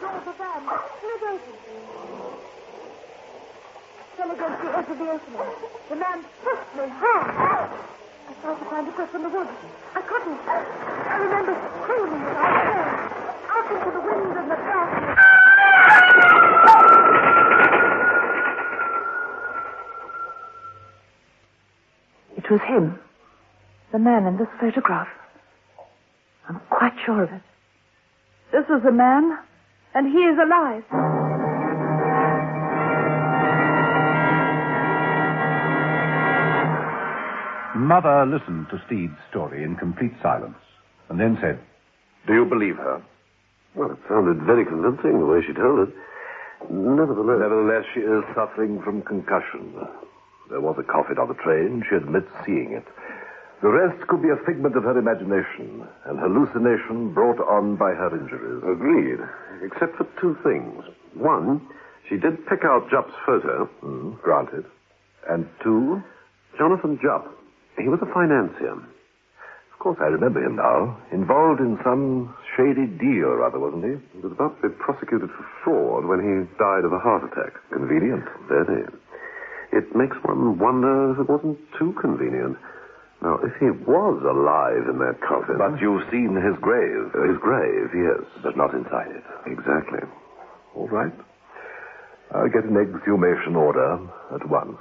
of the van. Let open. Fell against the edge of the opening. The man pushed me hard. I tried to find a grip in the woods. I couldn't. I remember screaming as I fell. Out into the wind and the darkness. It was him. The man in this photograph. I'm quite sure of it. This is the man, and he is alive. Mother listened to Steed's story in complete silence, and then said, "Do you believe her?" Well, it sounded very convincing, the way she told it. Nevertheless, she is suffering from concussion. There was a coffin on the train. She admits seeing it. The rest could be a figment of her imagination, an hallucination brought on by her injuries. Agreed, except for two things. One, she did pick out Jupp's photo. Granted. And two? Jonathan Jupp. He was a financier. Of course, I remember him now. Involved in some shady deal or other, wasn't he? He was about to be prosecuted for fraud when he died of a heart attack. Convenient. Very. It makes one wonder if it wasn't too convenient. Now, if he was alive in that coffin... But you've seen his grave. His grave, yes. But not inside it. Exactly. All right. I'll get an exhumation order at once.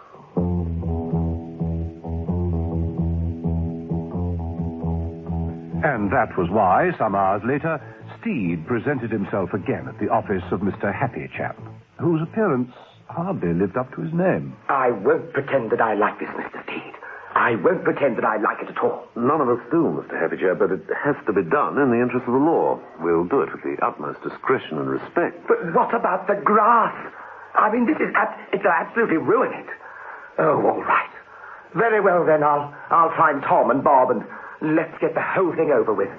And that was why, some hours later, Steed presented himself again at the office of Mr. Happychap, whose appearance hardly lived up to his name. I won't pretend that I like this, Mr. Steed. I won't pretend that I like it at all. None of us do, Mr. Happychap, but it has to be done in the interest of the law. We'll do it with the utmost discretion and respect. But what about the grass? I mean, it'll absolutely ruin it. Oh, all right. Very well, then, I'll find Tom and Bob and let's get the whole thing over with.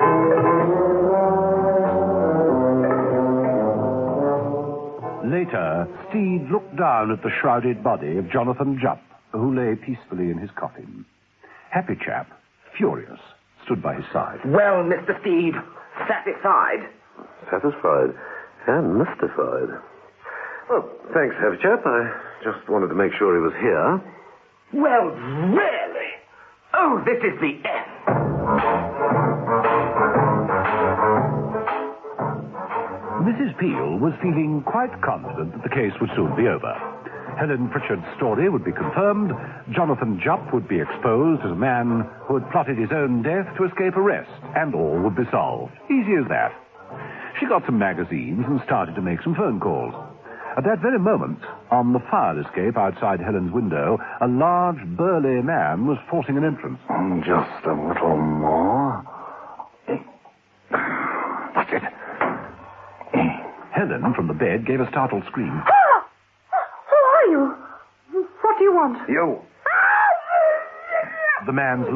Later, Steed looked down at the shrouded body of Jonathan Jupp, who lay peacefully in his coffin. Happychap, furious, stood by his side. Well, Mr. Steed, satisfied? Satisfied and mystified. Well, thanks, Happychap. I just wanted to make sure he was here. Well, really? Oh, this is the end. Mrs. Peel was feeling quite confident that the case would soon be over. Helen Pritchard's story would be confirmed. Jonathan Jupp would be exposed as a man who had plotted his own death to escape arrest, and all would be solved. Easy as that. She got some magazines and started to make some phone calls. At that very moment, on the fire escape outside Helen's window, a large, burly man was forcing an entrance. Just a little more. That's it. Helen, from the bed, gave a startled scream. Who are you? What do you want? You. The man's